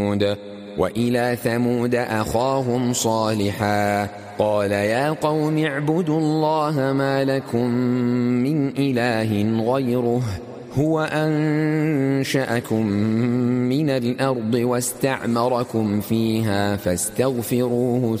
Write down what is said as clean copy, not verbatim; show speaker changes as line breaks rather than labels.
وإلى ثمود أخاهم صالحا قال يا قوم اعبدوا الله ما لكم من إله غيره هو أنشأكم من الأرض واستعمركم فيها فاستغفروه